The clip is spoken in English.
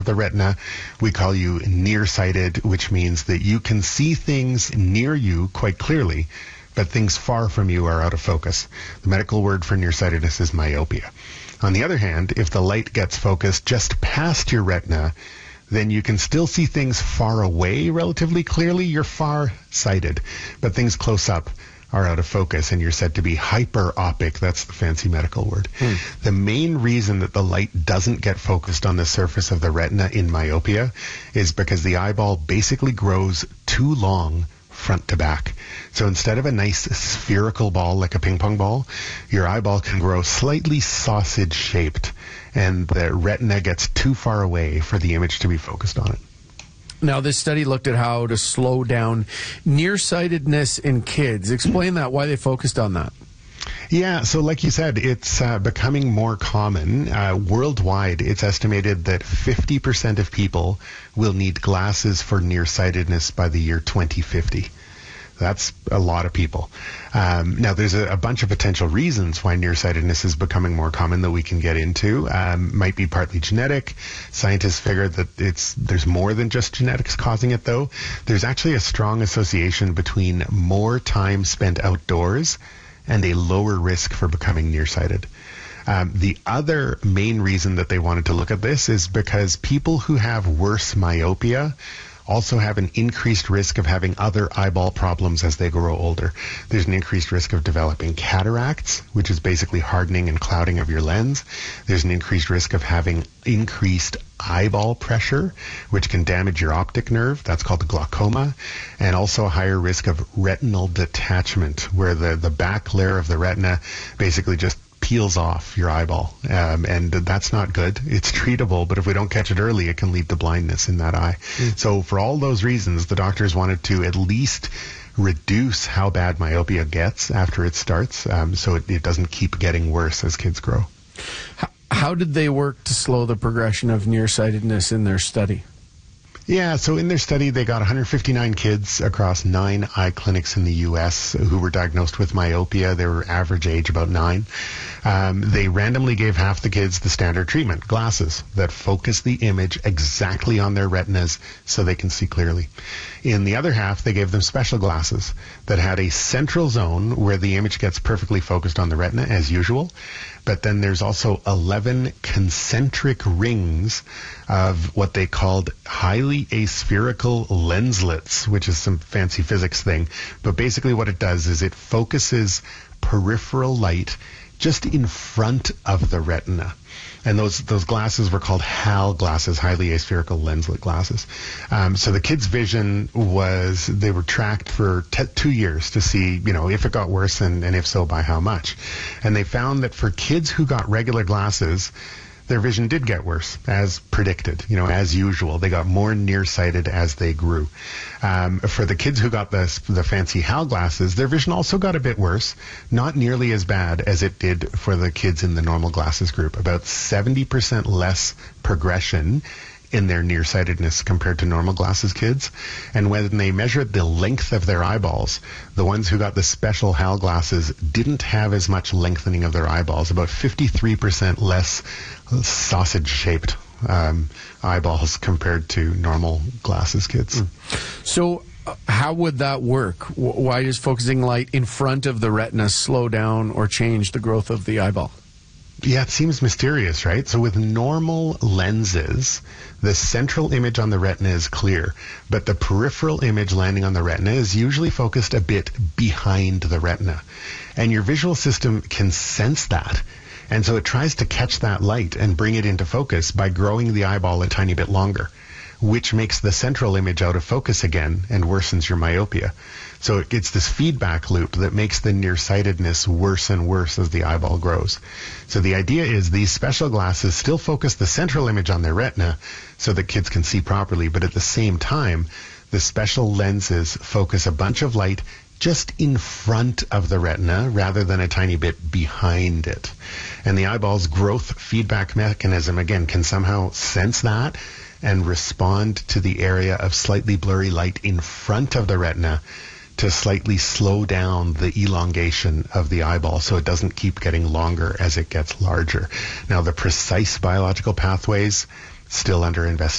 the retina, we call you nearsighted, which means that you can see things near you quite clearly, but things far from you are out of focus. The medical word for nearsightedness is myopia. On the other hand, if the light gets focused just past your retina, then you can still see things far away relatively clearly. You're far-sighted, but things close up are out of focus, and you're said to be hyperopic. That's the fancy medical word. The main reason that the light doesn't get focused on the surface of the retina in myopia is because the eyeball basically grows too long front to back. So instead of a nice spherical ball like a ping pong ball, your eyeball can grow slightly sausage shaped, and the retina gets too far away for the image to be focused on it. Now, this study looked at how to slow down nearsightedness in kids. Explain that, why they focused on that. Yeah, so like you said, it's becoming more common. Worldwide, it's estimated that 50% of people will need glasses for nearsightedness by the year 2050. That's a lot of people. Now, there's a bunch of potential reasons why nearsightedness is becoming more common that we can get into. Might be partly genetic. Scientists figure that there's more than just genetics causing it, though. There's actually a strong association between more time spent outdoors and a lower risk for becoming nearsighted. The other main reason that they wanted to look at this is because people who have worse myopia also have an increased risk of having other eyeball problems as they grow older. There's an increased risk of developing cataracts, which is basically hardening and clouding of your lens. There's an increased risk of having increased eyeball pressure, which can damage your optic nerve. That's called glaucoma. And also a higher risk of retinal detachment, where the back layer of the retina basically just peels off your eyeball, and that's not good. It's treatable, but if we don't catch it early, it can lead to blindness in that eye. So for all those reasons, the doctors wanted to at least reduce how bad myopia gets after it starts, so it doesn't keep getting worse as kids grow. How did they work to slow the progression of nearsightedness in their study? Yeah, so in their study, they got 159 kids across 9 eye clinics in the U.S. who were diagnosed with myopia. They were average age about 9. They randomly gave half the kids the standard treatment, glasses that focus the image exactly on their retinas so they can see clearly. In the other half, they gave them special glasses that had a central zone where the image gets perfectly focused on the retina as usual. But then there's also 11 concentric rings of what they called highly aspherical lenslets, which is some fancy physics thing. But basically what it does is it focuses peripheral light just in front of the retina. And those glasses were called HAL glasses, highly aspherical lenslet glasses. So the kids' vision they were tracked for 2 years to see, if it got worse and if so, by how much. And they found that for kids who got regular glasses, their vision did get worse, as predicted, as usual. They got more nearsighted as they grew. For the kids who got the fancy HAL glasses, their vision also got a bit worse, not nearly as bad as it did for the kids in the normal glasses group. About 70% less progression in their nearsightedness compared to normal glasses kids. And when they measured the length of their eyeballs, the ones who got the special HAL glasses didn't have as much lengthening of their eyeballs, about 53% less sausage-shaped eyeballs compared to normal glasses kids. So how would that work? Why does focusing light in front of the retina slow down or change the growth of the eyeball? Yeah, it seems mysterious, right? So with normal lenses, the central image on the retina is clear, but the peripheral image landing on the retina is usually focused a bit behind the retina. And your visual system can sense that. And so it tries to catch that light and bring it into focus by growing the eyeball a tiny bit longer, which makes the central image out of focus again and worsens your myopia. So it's this feedback loop that makes the nearsightedness worse and worse as the eyeball grows. So the idea is these special glasses still focus the central image on their retina so that kids can see properly, but at the same time, the special lenses focus a bunch of light just in front of the retina rather than a tiny bit behind it. And the eyeball's growth feedback mechanism, again, can somehow sense that and respond to the area of slightly blurry light in front of the retina to slightly slow down the elongation of the eyeball so it doesn't keep getting longer as it gets larger. Now, the precise biological pathways still under investigation.